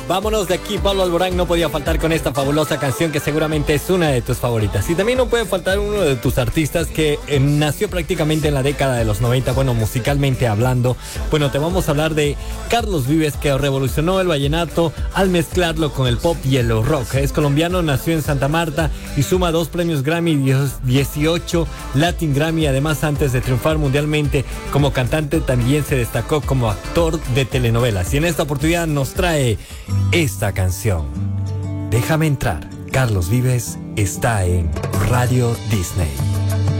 Vámonos de aquí. Pablo Alborán no podía faltar con esta fabulosa canción que seguramente es una de tus favoritas. Y también no puede faltar uno de tus artistas que nació prácticamente en la década de los 90, bueno, musicalmente hablando. Bueno, te vamos a hablar de Carlos Vives, que revolucionó el vallenato al mezclarlo con el pop y el rock. Es colombiano, nació en Santa Marta y suma 2 premios Grammy, 18 Latin Grammy. Además, antes de triunfar mundialmente como cantante, también se destacó como actor de telenovelas. Y en esta oportunidad nos trae esta canción. Déjame entrar. Carlos Vives está en Radio Disney.